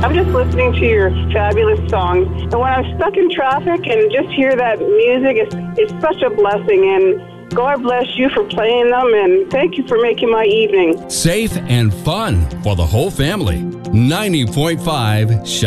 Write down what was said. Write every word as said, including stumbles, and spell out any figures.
I'm just listening to your fabulous songs. And when I'm stuck in traffic and just hear that music, it's, it's such a blessing. And God bless you for playing them, and thank you for making my evening safe and fun for the whole family. ninety point five